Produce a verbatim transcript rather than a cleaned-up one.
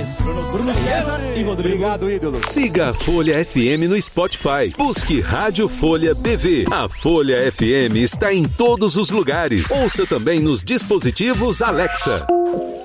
mais. Bruno, Bruno César e Rodrigo. Obrigado, ídolo. Siga a Folha F M no Spotify. Busque Rádio Folha B V. A Folha F M está em todos os lugares. Ouça também nos dispositivos Alexa.